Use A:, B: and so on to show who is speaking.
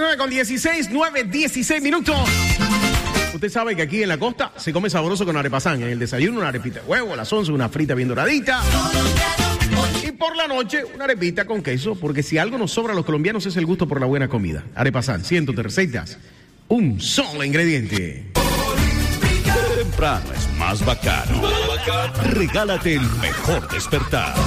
A: 9:16, 9:16 minutos. Usted sabe que aquí en la costa se come sabroso con arepasán. En el desayuno una arepita de huevo, a las 11 una frita bien doradita. Y por la noche una arepita con queso, porque si algo nos sobra a los colombianos es el gusto por la buena comida. Arepasán, cientos de recetas, un solo ingrediente.
B: Temprano es más bacano. Regálate el mejor despertar.